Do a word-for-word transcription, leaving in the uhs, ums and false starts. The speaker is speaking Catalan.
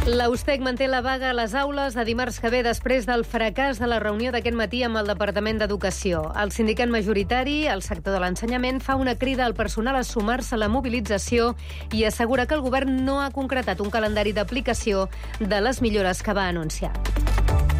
La USTEC manté la vaga a les aules de dimarts que ve després del fracàs de la reunió d'aquest matí amb el Departament d'Educació. El sindicat majoritari, el sector de l'ensenyament, fa una crida al personal a sumar-se a la mobilització i assegura que el govern no ha concretat un calendari d'aplicació de les millores que va anunciar.